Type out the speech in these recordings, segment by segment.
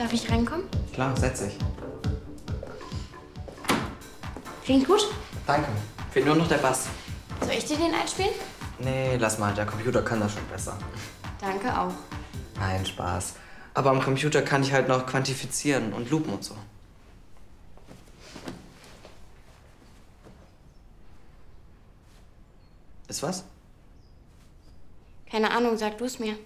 Darf ich reinkommen? Klar, setz dich. Klingt gut. Danke. Fehlt nur noch der Bass. Soll ich dir den einspielen? Nee, lass mal. Der Computer kann das schon besser. Danke auch. Nein, Spaß. Aber am Computer kann ich halt noch quantifizieren und loopen und so. Ist was? Keine Ahnung, sag du es mir.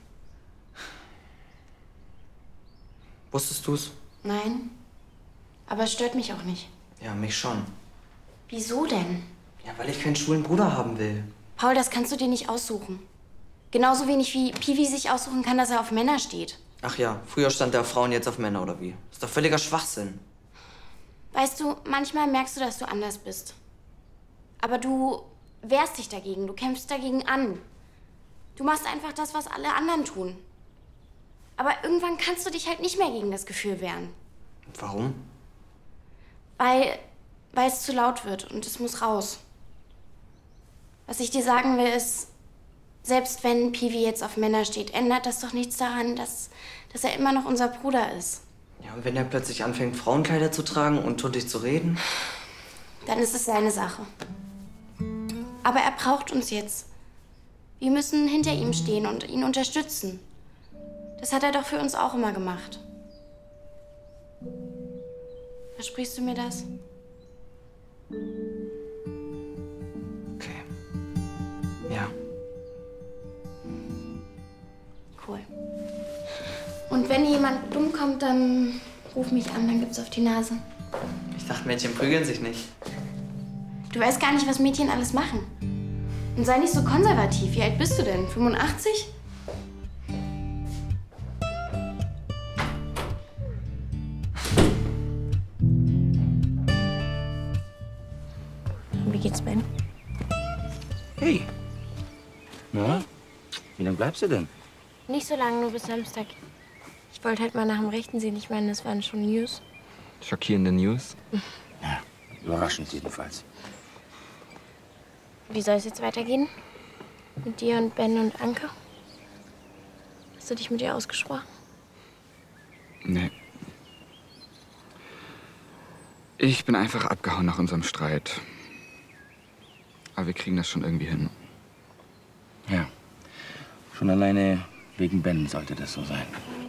Wusstest du's? Nein. Aber es stört mich auch nicht. Ja, mich schon. Wieso denn? Ja, weil ich keinen schwulen Bruder haben will. Paul, das kannst du dir nicht aussuchen. Genauso wenig wie Piwi sich aussuchen kann, dass er auf Männer steht. Ach ja, früher stand er auf Frauen, jetzt auf Männer, oder wie? Ist doch völliger Schwachsinn. Weißt du, manchmal merkst du, dass du anders bist. Aber du wehrst dich dagegen, du kämpfst dagegen an. Du machst einfach das, was alle anderen tun. Aber irgendwann kannst du dich halt nicht mehr gegen das Gefühl wehren. Warum? Weil es zu laut wird und es muss raus. Was ich dir sagen will, ist, selbst wenn Piwi jetzt auf Männer steht, ändert das doch nichts daran, dass er immer noch unser Bruder ist. Ja, und wenn er plötzlich anfängt, Frauenkleider zu tragen und tuntig zu reden? Dann ist es seine Sache. Aber er braucht uns jetzt. Wir müssen hinter ihm stehen und ihn unterstützen. Das hat er doch für uns auch immer gemacht. Versprichst du mir das? Okay. Ja. Cool. Und wenn jemand dumm kommt, dann ruf mich an, dann gibt's auf die Nase. Ich dachte, Mädchen prügeln sich nicht. Du weißt gar nicht, was Mädchen alles machen. Und sei nicht so konservativ. Wie alt bist du denn? 85? Wie geht's, Ben? Hey. Na, wie lange bleibst du denn? Nicht so lange, nur bis Samstag. Ich wollte halt mal nach dem Rechten sehen. Ich meine, das waren schon News. Schockierende News. Ja, überraschend jedenfalls. Wie soll es jetzt weitergehen? Mit dir und Ben und Anke? Hast du dich mit ihr ausgesprochen? Nee. Ich bin einfach abgehauen nach unserem Streit. Aber wir kriegen das schon irgendwie hin. Ja, schon alleine wegen Ben sollte das so sein.